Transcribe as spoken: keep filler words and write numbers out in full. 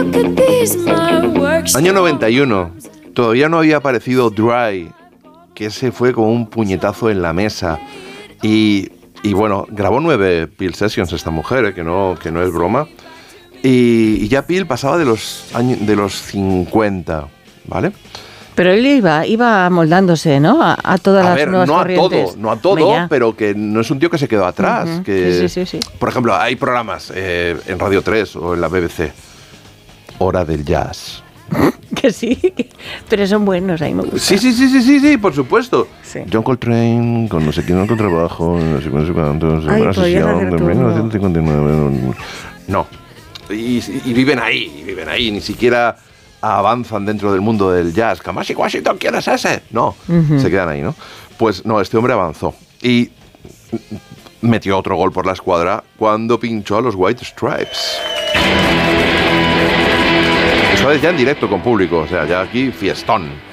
Año noventa y uno. Todavía no había aparecido Dry, que ese fue como un puñetazo en la mesa. Y, y bueno, grabó nueve Peel Sessions esta mujer, ¿eh? que, no, que no es broma. Y, y ya Peel pasaba de los, años, de los cincuenta, ¿vale? Pero él iba, iba moldándose, ¿no? A, a todas a las ver, nuevas no corrientes. a todo, no a todo, Mira. pero que no es un tío que se quedó atrás. Uh-huh. Que, sí, sí, sí, sí. Por ejemplo, hay programas eh, en Radio tres o en la B B C. Hora del jazz. Que sí, pero son buenos, ahí me gusta. Sí, sí, sí, sí, sí, sí, por supuesto. Sí. John Coltrane, con no sé quién, con trabajo, no sé cuántos, Ay, una podrías sesión hacer de tú mil novecientos uno. cincuenta y nueve. No. Y, y viven ahí, y viven ahí, ni siquiera avanzan dentro del mundo del jazz. Kamasi Washington, ¿quién es ese? No, uh-huh. se quedan ahí, ¿no? Pues no, este hombre avanzó y metió otro gol por la escuadra cuando pinchó a los White Stripes. Esta vez ya en directo con público, o sea, ya aquí fiestón.